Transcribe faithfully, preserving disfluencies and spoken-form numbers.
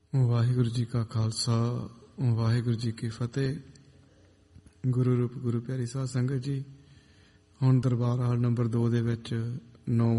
ਵਾਹਿਗੁਰੂ ਜੀ ਕਾ ਖਾਲਸਾ, ਵਾਹਿਗੁਰੂ ਜੀ ਕੀ ਫਤਿਹ। ਗੁਰੂ ਰੂਪ ਗੁਰੂ ਪਿਆਰੀ ਸਾਧ ਸੰਗਤ ਜੀ, ਹੁਣ ਦਰਬਾਰ ਹਾਲ ਨੰਬਰ ਦੋ ਦੇ ਵਿੱਚ ਨੌ